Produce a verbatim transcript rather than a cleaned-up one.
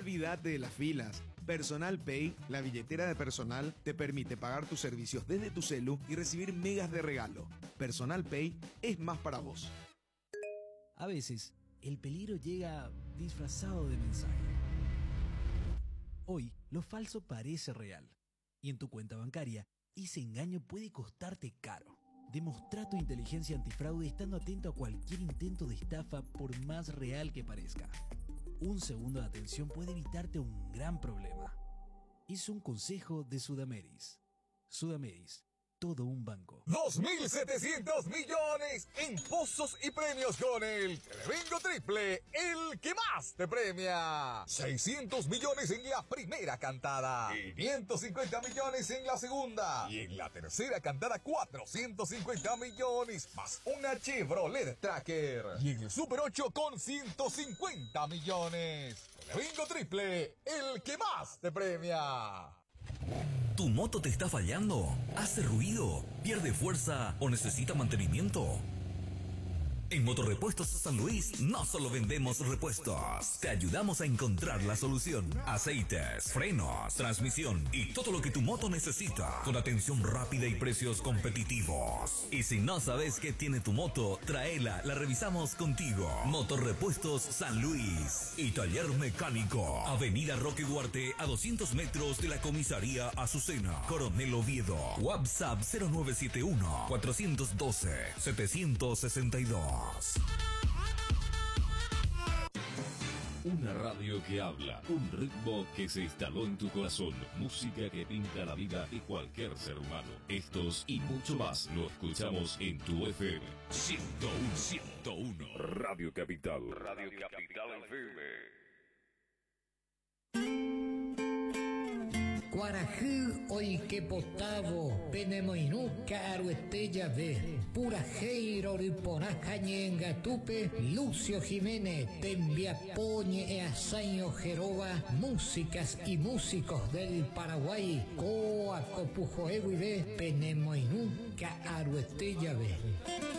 Olvídate de las filas. Personal Pay, la billetera de personal, te permite pagar tus servicios desde tu celu y recibir megas de regalo. Personal Pay es más para vos. A veces, el peligro llega disfrazado de mensaje. Hoy, lo falso parece real. Y en tu cuenta bancaria, ese engaño puede costarte caro. Demostra tu inteligencia antifraude estando atento a cualquier intento de estafa, por más real que parezca. Un segundo de atención puede evitarte un gran problema. Es un consejo de Sudameris. Sudameris, todo un banco. dos mil setecientos millones en pozos y premios con el Telebingo Triple, el que más te premia. seiscientos millones en la primera cantada, quinientos cincuenta millones en la segunda y en la tercera cantada cuatrocientos cincuenta millones más una Chevrolet Tracker. Y en el Super ocho con ciento cincuenta millones. Telebingo Triple, el que más te premia. ¿Tu moto te está fallando? ¿Hace ruido? ¿Pierde fuerza o necesita mantenimiento? En Motorrepuestos San Luis no solo vendemos repuestos, te ayudamos a encontrar la solución. Aceites, frenos, transmisión y todo lo que tu moto necesita, con atención rápida y precios competitivos. Y si no sabes qué tiene tu moto, tráela, la revisamos contigo. Motorrepuestos San Luis y Taller Mecánico, Avenida Roque Duarte, a doscientos metros de la comisaría Azucena, Coronel Oviedo. WhatsApp cero nueve siete uno, cuatro uno dos, siete seis dos. Una radio que habla, un ritmo que se instaló en tu corazón, música que pinta la vida de cualquier ser humano. Estos y mucho más lo escuchamos en tu F M. ciento uno, ciento uno. Radio Capital. Radio Capital F M. Guarajú hoy que potavo, penemoinuca aruetella ve, purajeiro riponacañenga tupe, Lucio Jiménez, Tembiapoñe e Asaño Jeroba, músicas y músicos del Paraguay, Coa Copujoegui ve, penemoinuca aruetella ve.